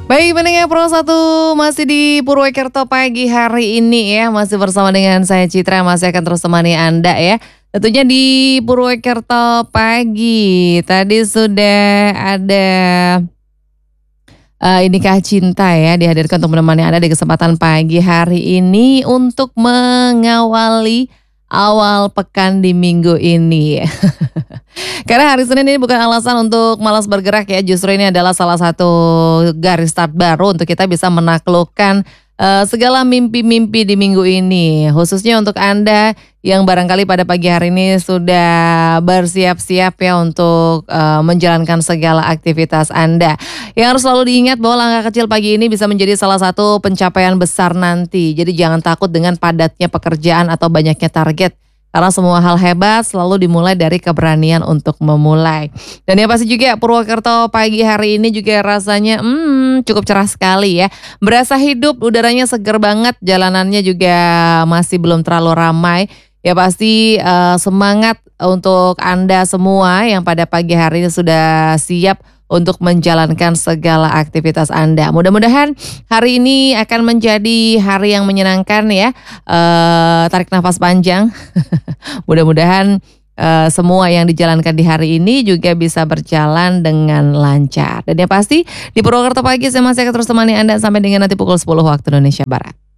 Baik, pendengar Pro 1 masih di Purwokerto pagi hari ini ya. Masih bersama dengan saya Citra, masih akan terus temani Anda ya. Tentunya di Purwokerto pagi. Tadi sudah ada Inikah Cinta ya, dihadirkan untuk menemani Anda di kesempatan pagi hari ini untuk mengawali awal pekan di minggu ini. Karena hari Senin ini bukan alasan untuk malas bergerak ya, justru ini adalah salah satu garis start baru untuk kita bisa menaklukkan segala mimpi-mimpi di minggu ini. Khususnya untuk Anda yang barangkali pada pagi hari ini sudah bersiap-siap ya untuk menjalankan segala aktivitas Anda. Yang harus selalu diingat bahwa langkah kecil pagi ini bisa menjadi salah satu pencapaian besar nanti. Jadi jangan takut dengan padatnya pekerjaan atau banyaknya target. Karena semua hal hebat selalu dimulai dari keberanian untuk memulai. Dan yang pasti juga Purwokerto pagi hari ini juga rasanya cukup cerah sekali ya. Berasa hidup, udaranya seger banget, jalanannya juga masih belum terlalu ramai. Ya pasti semangat untuk Anda semua yang pada pagi hari ini sudah siap untuk menjalankan segala aktivitas Anda. Mudah-mudahan hari ini akan menjadi hari yang menyenangkan ya. Tarik nafas panjang. Mudah-mudahan semua yang dijalankan di hari ini juga bisa berjalan dengan lancar. Dan yang pasti di Purwokerto pagi saya masih akan terus temani Anda sampai dengan nanti pukul 10 waktu Indonesia Barat.